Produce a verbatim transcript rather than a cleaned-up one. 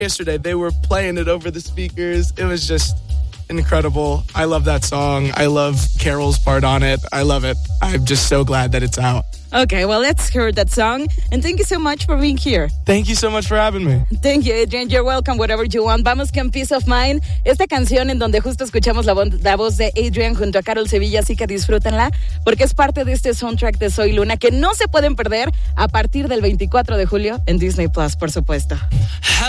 yesterday, they were playing it over the speakers. It was just incredible. I love that song. I love Carol's part on it. I love it. I'm just so glad that it's out. Okay, well, let's hear that song. And thank you so much for being here. Thank you so much for having me. Thank you, Adrian. You're welcome, whatever you want. Vamos con Peace of Mind. Esta canción en donde justo escuchamos la, vo- la voz de Adrian junto a Carol Sevilla, así que disfrútenla, porque es parte de este soundtrack de Soy Luna que no se pueden perder a partir del veinticuatro de julio en Disney Plus, por supuesto.